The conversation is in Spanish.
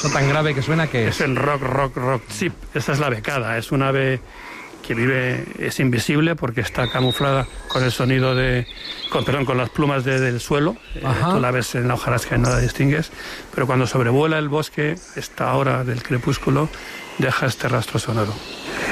¿Eso tan grave que suena qué es? Es el rock chip. Esta es la becada. Es un ave que vive, es invisible porque está camuflada con el sonido con las plumas del suelo. Tú la ves en la hojarasca y no la distingues, pero cuando sobrevuela el bosque, esta hora del crepúsculo, deja este rastro sonoro.